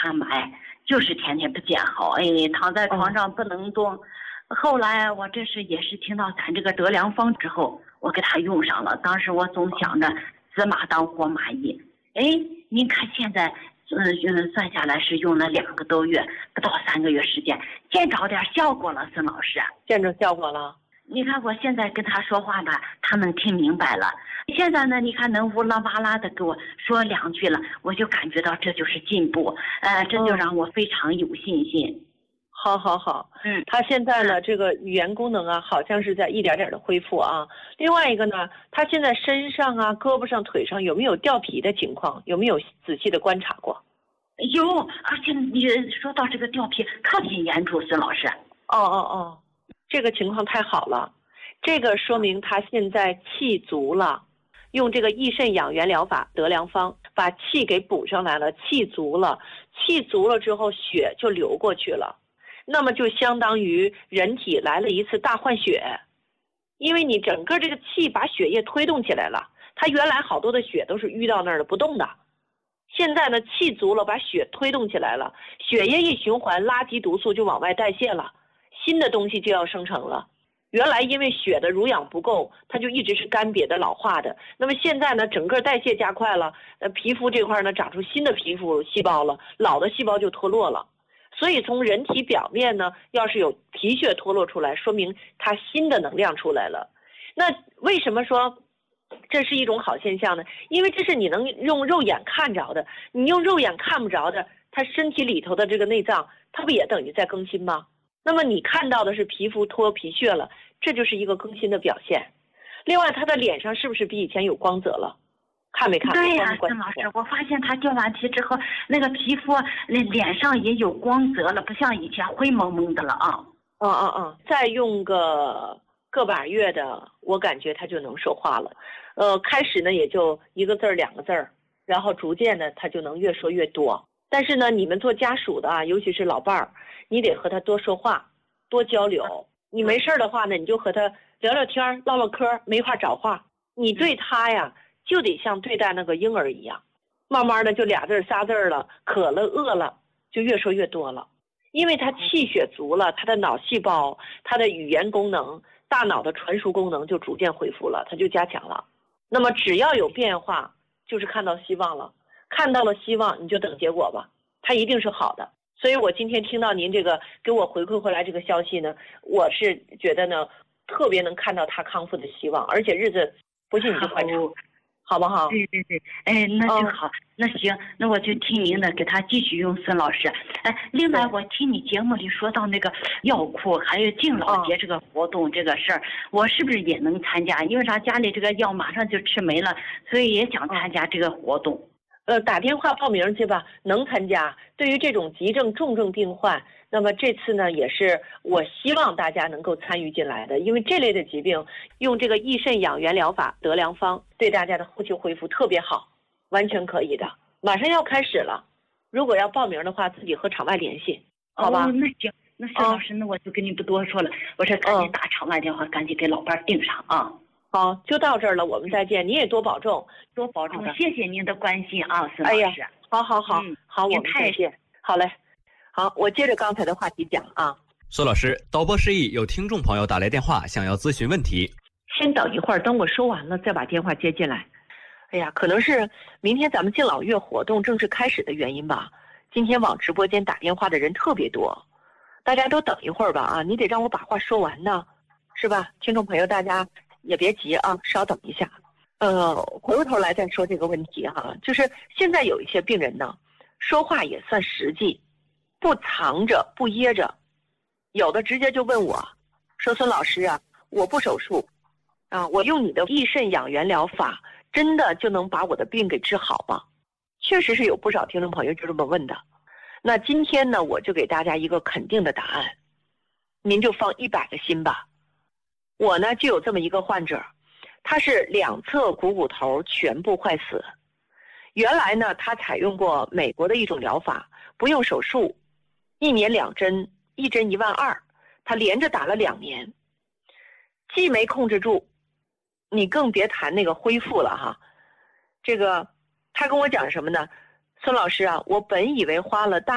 痰霾，就是天天不见好，躺在床上不能动。后来我这是也是听到咱这个德良方之后，我给他用上了。当时我总想着死马当活马医，您看现在，算下来是用了2个多月，不到3个月时间，见着点效果了，孙老师。 见着效果了。 你看我现在跟他说话吧，他能听明白了。现在呢，你看能乌拉巴拉的给我说2句了，我就感觉到这就是进步，这就让我非常有信心。 好，他现在呢，这个语言功能啊，好像是在一点点的恢复啊。另外一个呢，他现在身上啊、胳膊上、腿上有没有掉皮的情况？有没有仔细的观察过？ 有，而且你说到这个掉皮特别严重，孙老师。 哦，这个情况太好了，这个说明他现在气足了，用这个益肾养元疗法德良方把气给补上来了，气足了之后血就流过去了。那么就相当于人体来了一次大换血，因为你整个这个气把血液推动起来了，它原来好多的血都是淤到那儿的不动的，现在呢气足了，把血推动起来了，血液一循环，垃圾毒素就往外代谢了，新的东西就要生成了。原来因为血的濡养不够，它就一直是干瘪的老化的，那么现在呢整个代谢加快了，皮肤这块呢长出新的皮肤细胞了，老的细胞就脱落了。所以从人体表面呢，要是有皮屑脱落出来，说明它新的能量出来了。那为什么说这是一种好现象呢？因为这是你能用肉眼看着的，你用肉眼看不着的，它身体里头的这个内脏，它不也等于在更新吗？那么你看到的是皮肤脱皮屑了，这就是一个更新的表现。另外他的脸上是不是比以前有光泽了？看没看？ 对呀，孙老师，我发现他掉完皮之后，那个皮肤脸上也有光泽了，不像以前灰蒙蒙的了啊。 再用个把月的，我感觉他就能说话了。开始呢也就1个字儿2个字儿，然后逐渐的他就能越说越多。但是呢，你们做家属的啊，尤其是老伴儿，你得和他多说话，多交流。你没事的话呢，你就和他聊聊天、唠唠嗑，没话找话。你对他呀，就得像对待那个婴儿一样，慢慢的就2字3字了，渴了饿了就越说越多了。因为他气血足了，他的脑细胞、他的语言功能、大脑的传输功能就逐渐恢复了，他就加强了。那么只要有变化，就是看到希望了，看到了希望你就等结果吧，它一定是好的。所以我今天听到您这个给我回馈回来这个消息呢，我是觉得呢特别能看到他康复的希望，而且日子不信你就观察，好不好？ 对，那就好。那行，那我就听您的，给他继续用，孙老师。另外我听你节目里说到那个药库还有敬老节这个活动这个事儿，我是不是也能参加？因为啥家里这个药马上就吃没了，所以也想参加这个活动。 打电话报名去吧，能参加。对于这种急症重症病患，那么这次呢也是我希望大家能够参与进来的，因为这类的疾病用这个益肾养元疗法德良方对大家的后期恢复特别好，完全可以的。马上要开始了，如果要报名的话，自己和场外联系，好吧？ 那行，那孙老师，那我就跟你不多说了，我这赶紧打场外电话，赶紧给老伴订上啊。 好，就到这儿了，我们再见。你也多保重， 多保重。谢谢您的关心啊，孙老师。 好，我们再见。好嘞，好，我接着刚才的话题讲啊。 孙老师，导播示意有听众朋友打来电话，想要咨询问题。 先等一会儿，等我说完了再把电话接进来。哎呀，可能是明天咱们敬老月活动正式开始的原因吧，今天往直播间打电话的人特别多，大家都等一会儿吧啊，你得让我把话说完呢，是吧？听众朋友，大家也别急啊，稍等一下。回过头来再说这个问题哈，就是现在有一些病人呢，说话也算实际，不藏着不掖着，有的直接就问我，说孙老师啊，我不手术啊，我用你的益肾养元疗法，真的就能把我的病给治好吗？确实是有不少听众朋友就这么问的。那今天呢，我就给大家一个肯定的答案，您就放100个心吧。我呢就有这么一个患者，他是2侧股骨头全部坏死。原来呢他采用过美国的一种疗法，不用手术，1年2针，1针1万2，他连着打了2年，既没控制住，你更别谈那个恢复了哈。这个他跟我讲什么呢？孙老师啊，我本以为花了大